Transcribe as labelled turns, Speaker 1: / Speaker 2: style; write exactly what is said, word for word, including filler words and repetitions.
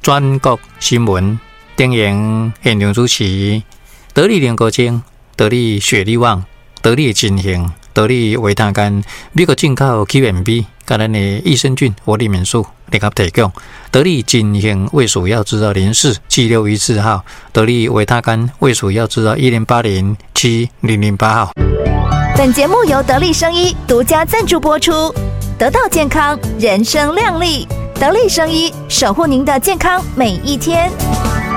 Speaker 1: 全国新闻电影现场主持，得力联合精，得力雪力旺，得力金型，得力维他甘，美国进口 Q M B， 甲咱的益生菌活力免素联合提供。得力金型胃鼠药制造零四 G 六一四号，得力维他甘胃鼠药制造一零八零七零零八号。
Speaker 2: 本节目由得力生医独家赞助播出，得到健康，人生亮丽。得力生医，守护您的健康每一天。